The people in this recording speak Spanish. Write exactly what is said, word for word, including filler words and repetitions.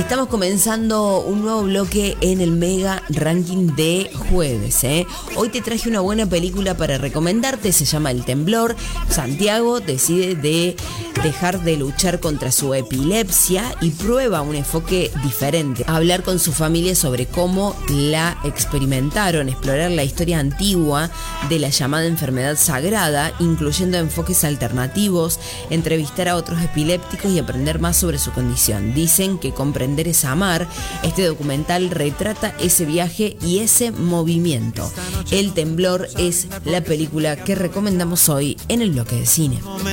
Estamos comenzando un nuevo bloque en el Mega Ranking de jueves, ¿eh? Hoy te traje una buena película para recomendarte, se llama El Temblor. Santiago decide de dejar de luchar contra su epilepsia y prueba un enfoque diferente. Hablar con su familia sobre cómo la experimentaron, explorar la historia antigua de la llamada enfermedad sagrada, incluyendo enfoques alternativos, entrevistar a otros epilépticos y aprender más sobre su condición. Dicen que comprender es amar. Este documental retrata ese viaje y ese movimiento. El Temblor es la película que recomendamos hoy en el bloque de cine.